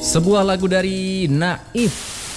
Sebuah lagu dari Naif.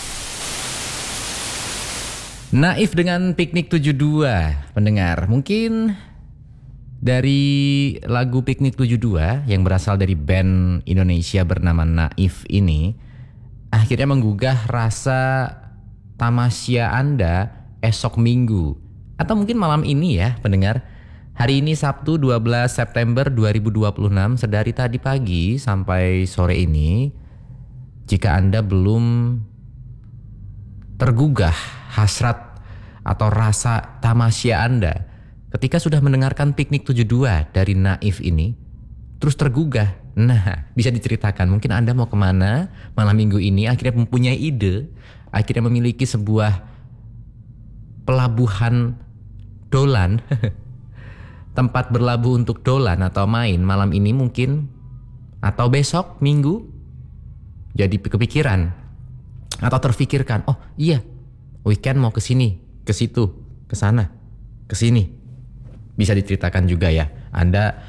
Naif dengan Piknik 72. Pendengar, mungkin dari lagu Piknik 72 yang berasal dari band Indonesia bernama Naif ini akhirnya menggugah rasa tamasya Anda esok Minggu atau mungkin malam ini ya pendengar. Hari ini Sabtu 12 September 2026, sedari tadi pagi sampai sore ini, jika Anda belum tergugah hasrat atau rasa tamasya Anda ketika sudah mendengarkan Piknik 72 dari Naif ini, terus tergugah, nah bisa diceritakan mungkin Anda mau kemana malam minggu ini, akhirnya mempunyai ide, akhirnya memiliki sebuah pelabuhan dolan tempat berlabuh untuk dolan atau main malam ini mungkin, atau besok minggu, jadi kepikiran atau terfikirkan, oh iya weekend mau ke sini, ke situ, ke sana, ke sini. Bisa diceritakan juga ya, Anda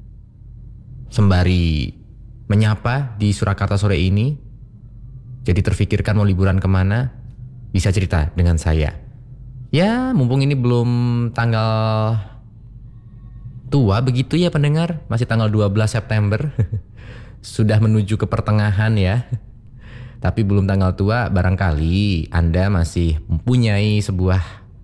sembari menyapa di Surakarta sore ini, jadi terfikirkan mau liburan kemana, bisa cerita dengan saya. Ya mumpung ini belum tanggal tua begitu ya pendengar, masih tanggal 12 September sudah menuju ke pertengahan ya. Tapi belum tanggal tua, barangkali Anda masih mempunyai sebuah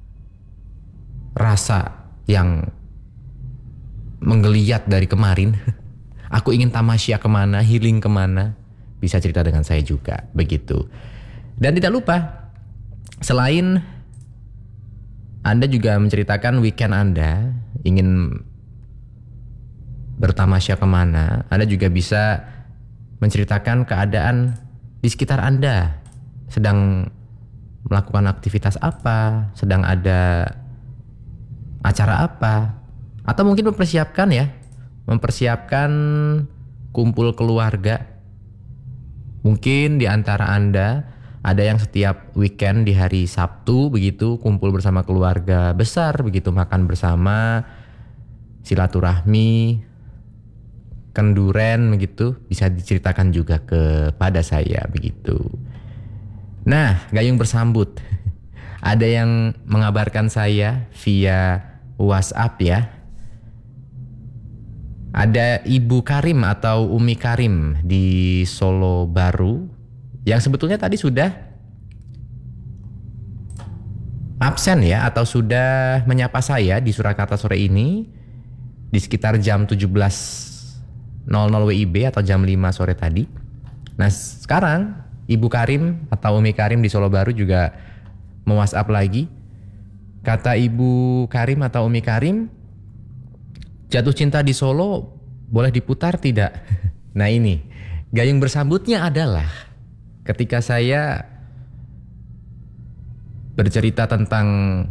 rasa yang menggeliat dari kemarin. Aku ingin tamasya kemana, healing kemana, bisa cerita dengan saya juga begitu. Dan tidak lupa, selain Anda juga menceritakan weekend Anda ingin bertamasya kemana, Anda juga bisa menceritakan keadaan di sekitar Anda, sedang melakukan aktivitas apa, sedang ada acara apa, atau mungkin mempersiapkan kumpul keluarga. Mungkin di antara Anda ada yang setiap weekend di hari Sabtu begitu kumpul bersama keluarga besar begitu, makan bersama, silaturahmi, kenduren begitu, bisa diceritakan juga kepada saya begitu. Nah, gayung bersambut. Ada yang mengabarkan saya via WhatsApp ya. Ada Ibu Karim atau Umi Karim di Solo Baru yang sebetulnya tadi sudah absen ya, atau sudah menyapa saya di Surakarta sore ini di sekitar jam 17.00 WIB atau jam 5 sore tadi. Nah sekarang Ibu Karim atau Umi Karim di Solo Baru juga me-WhatsApp lagi. Kata Ibu Karim atau Umi Karim, Jatuh Cinta di Solo boleh diputar tidak? Nah ini gayung bersambutnya adalah ketika saya bercerita tentang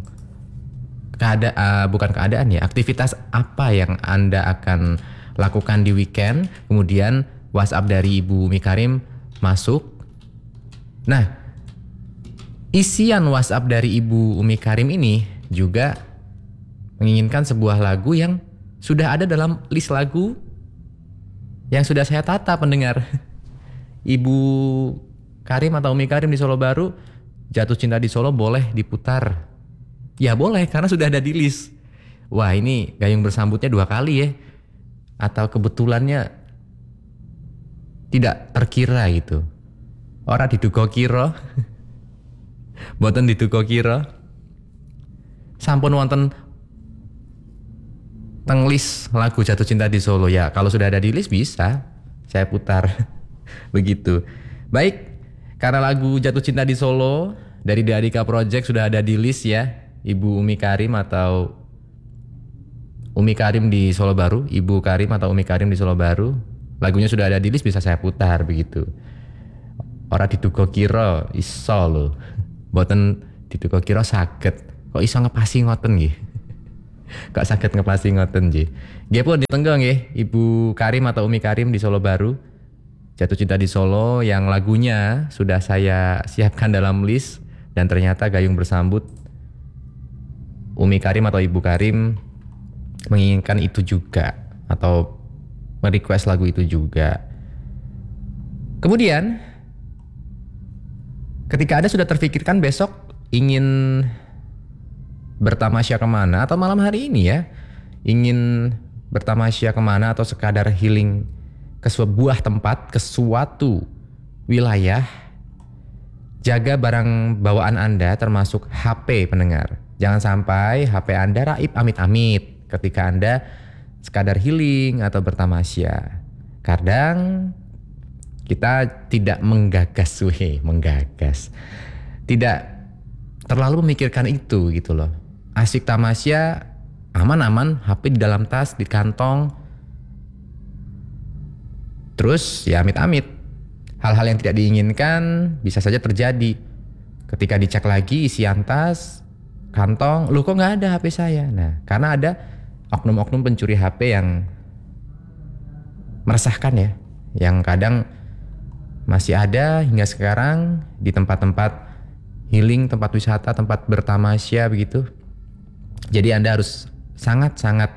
aktivitas apa yang Anda akan lakukan di weekend, kemudian WhatsApp dari Ibu Umi Karim masuk. Nah, isian WhatsApp dari Ibu Umi Karim ini juga menginginkan sebuah lagu yang sudah ada dalam list lagu yang sudah saya tata pendengar. Ibu Karim atau Umi Karim di Solo Baru, Jatuh Cinta di Solo boleh diputar. Ya boleh, karena sudah ada di list. Wah ini gayung bersambutnya 2 kali ya. Atau kebetulannya tidak terkira gitu. Ora diduga kira. Mboten diduga kira. Sampun wonten teng list lagu Jatuh Cinta di Solo ya. Kalau sudah ada di list bisa saya putar. Begitu. Baik, karena lagu Jatuh Cinta di Solo dari Dadika Project sudah ada di list ya, Ibu Umi Karim atau Umi Karim di Solo Baru, Ibu Karim atau Umi Karim di Solo Baru, lagunya sudah ada di list, bisa saya putar begitu. Ora diduga kira iso lho. Mboten diduga kira saged. Kok iso ngepasi ngoten nggih? Kok saged ngepasi ngoten nggih. Nggih pun ditenggo nggih, Ibu Karim atau Umi Karim di Solo Baru, Jatuh Cinta di Solo yang lagunya sudah saya siapkan dalam list dan ternyata gayung bersambut Umi Karim atau Ibu Karim menginginkan itu juga atau merequest lagu itu juga. Kemudian Ketika Anda sudah terfikirkan besok ingin bertamasya kemana, atau malam hari ini ya, ingin bertamasya kemana atau sekadar healing ke sebuah tempat, ke suatu wilayah, jaga barang bawaan Anda termasuk HP pendengar. Jangan sampai HP Anda raib amit-amit ketika Anda sekadar healing atau bertamasya. Kadang kita tidak menggagas. Tidak terlalu memikirkan itu gitu loh. Asik tamasya, aman-aman, HP di dalam tas, di kantong. Terus ya amit-amit. Hal-hal yang tidak diinginkan bisa saja terjadi. Ketika dicek lagi isian tas, kantong, loh kok nggak ada HP saya? Nah, karena ada oknum-oknum pencuri HP yang meresahkan ya. Yang kadang masih ada hingga sekarang di tempat-tempat healing, tempat wisata, tempat bertamasya begitu. Jadi Anda harus sangat-sangat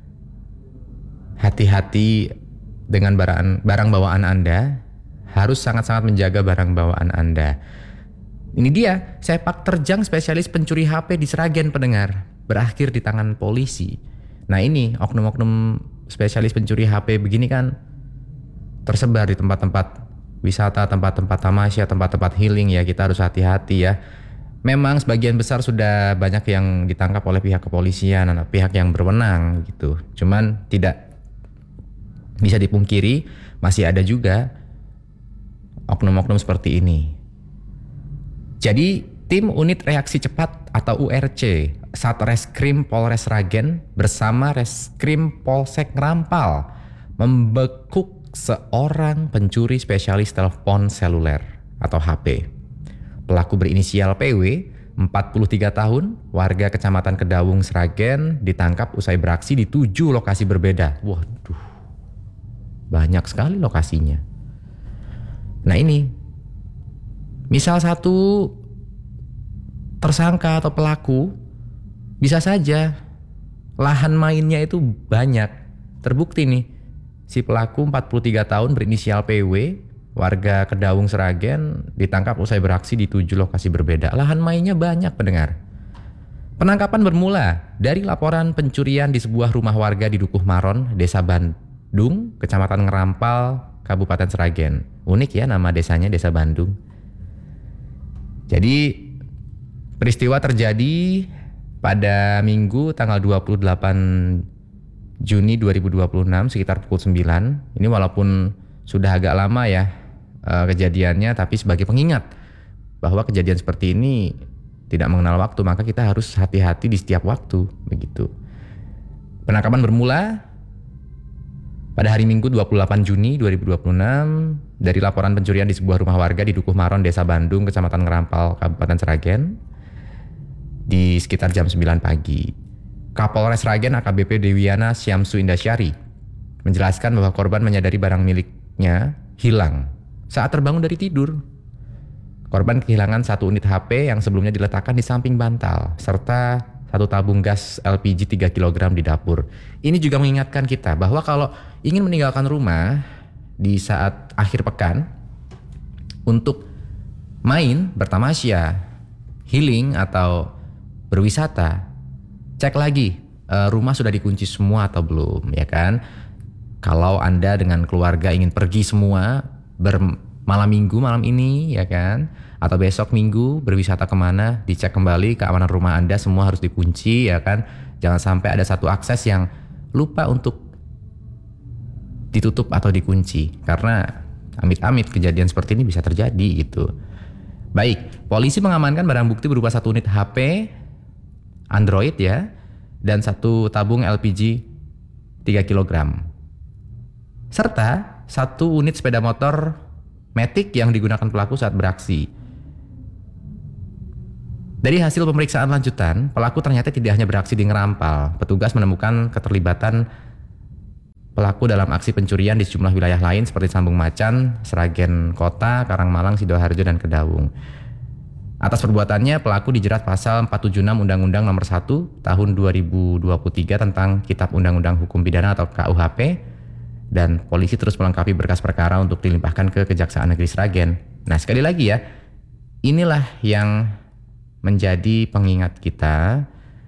hati-hati dengan barang bawaan Anda. Harus sangat-sangat menjaga barang bawaan Anda. Ini dia, sepak terjang spesialis pencuri HP di Sragen pendengar, berakhir di tangan polisi. Nah ini oknum-oknum spesialis pencuri HP begini kan tersebar di tempat-tempat wisata, tempat-tempat tamasya, tempat-tempat healing ya. Kita harus hati-hati ya. Memang sebagian besar sudah banyak yang ditangkap oleh pihak kepolisian, pihak yang berwenang gitu. Cuman tidak bisa dipungkiri masih ada juga oknum-oknum seperti ini. Jadi tim unit reaksi cepat atau URC Satreskrim Polres Sragen bersama Reskrim Polsek Ngerampal membekuk seorang pencuri spesialis telepon seluler atau HP. Pelaku berinisial PW, 43 tahun, warga Kecamatan Kedawung, Sragen, ditangkap usai beraksi di 7 lokasi berbeda. Waduh, banyak sekali lokasinya. Nah ini, misal satu tersangka atau pelaku, bisa saja lahan mainnya itu banyak. Terbukti nih, si pelaku 43 tahun berinisial PW, warga Kedawung Sragen, ditangkap usai beraksi di 7 lokasi berbeda. Lahan mainnya banyak pendengar. Penangkapan bermula dari laporan pencurian di sebuah rumah warga di Dukuh Maron, Desa Bandung, Kecamatan Ngerampal, Kabupaten Sragen. Unik ya nama desanya, Desa Bandung. Jadi peristiwa terjadi pada Minggu tanggal 28 Juni 2026 sekitar pukul 9. Ini walaupun sudah agak lama ya kejadiannya, tapi sebagai pengingat bahwa kejadian seperti ini tidak mengenal waktu, maka kita harus hati-hati di setiap waktu begitu. Penangkapan bermula pada hari Minggu 28 Juni 2026 dari laporan pencurian di sebuah rumah warga di Dukuh Maron, Desa Bandung, Kecamatan Ngerampal, Kabupaten Sragen di sekitar jam 9 pagi. Kapolres Sragen AKBP Dewiana Syamsu Indasyari menjelaskan bahwa korban menyadari barang miliknya hilang saat terbangun dari tidur. Korban kehilangan 1 unit HP yang sebelumnya diletakkan di samping bantal serta 1 tabung gas LPG 3 kg di dapur. Ini juga mengingatkan kita bahwa kalau ingin meninggalkan rumah di saat akhir pekan untuk main, bertamasya, healing atau berwisata, cek lagi rumah sudah dikunci semua atau belum, ya kan? Kalau Anda dengan keluarga ingin pergi semua malam minggu malam ini, ya kan? Atau besok minggu berwisata kemana, dicek kembali keamanan rumah Anda semua harus dikunci, ya kan? Jangan sampai ada satu akses yang lupa untuk ditutup atau dikunci, karena amit-amit kejadian seperti ini bisa terjadi gitu. Baik, polisi mengamankan barang bukti berupa 1 unit HP Android ya, dan 1 tabung LPG 3 kg. Serta 1 unit sepeda motor Matic yang digunakan pelaku saat beraksi. Dari hasil pemeriksaan lanjutan, pelaku ternyata tidak hanya beraksi di Ngerampal. Petugas menemukan keterlibatan pelaku dalam aksi pencurian di sejumlah wilayah lain seperti Sambung Macan, Sragen Kota, Karangmalang, Sidoarjo, dan Kedawung. Atas perbuatannya, pelaku dijerat pasal 476 Undang-Undang Nomor 1 Tahun 2023 tentang Kitab Undang-Undang Hukum Pidana atau KUHP, dan polisi terus melengkapi berkas perkara untuk dilimpahkan ke Kejaksaan Negeri Sragen. Nah, sekali lagi ya, inilah yang menjadi pengingat kita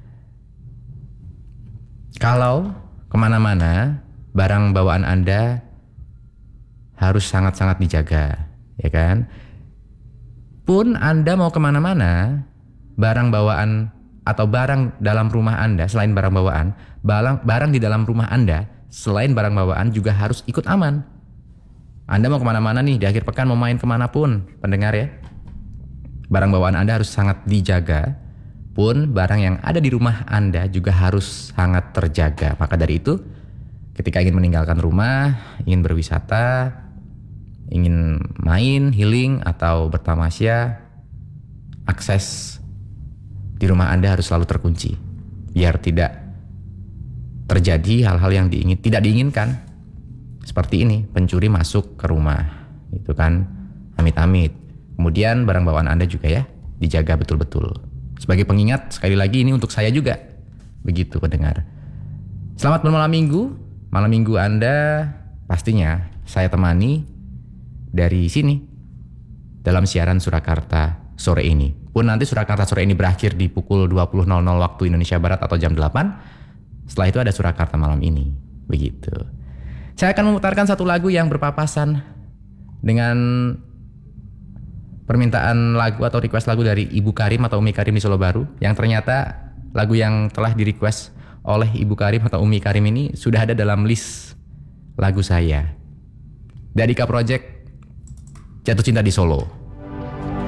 kalau kemana-mana barang bawaan Anda harus sangat-sangat dijaga, ya kan? Pun Anda mau kemana-mana, barang bawaan atau barang dalam rumah Anda selain barang bawaan, barang di dalam rumah Anda selain barang bawaan juga harus ikut aman. Anda mau kemana-mana nih di akhir pekan, mau main kemanapun, pendengar ya, barang bawaan Anda harus sangat dijaga. Pun barang yang ada di rumah Anda juga harus sangat terjaga. Maka dari itu, ketika ingin meninggalkan rumah, ingin berwisata, ingin main, healing, atau bertamasya, akses di rumah Anda harus selalu terkunci. Biar tidak terjadi hal-hal yang tidak diinginkan. Seperti ini, pencuri masuk ke rumah. Itu kan amit-amit. Kemudian barang bawaan Anda juga ya, dijaga betul-betul. Sebagai pengingat, sekali lagi ini untuk saya juga. Begitu pendengar. Selamat bermalam minggu. Malam minggu Anda pastinya saya temani dari sini dalam siaran Surakarta sore ini. Pun nanti Surakarta sore ini berakhir di pukul 20.00 waktu Indonesia Barat atau jam 8. Setelah itu ada Surakarta malam ini. Begitu. Saya akan memutarkan satu lagu yang berpapasan dengan permintaan lagu atau request lagu dari Ibu Karim atau Umi Karim di Solo Baru, yang ternyata lagu yang telah di request oleh Ibu Karim atau Umi Karim ini sudah ada dalam list lagu saya. Dari Dadika Project, Jatuh Cinta di Solo.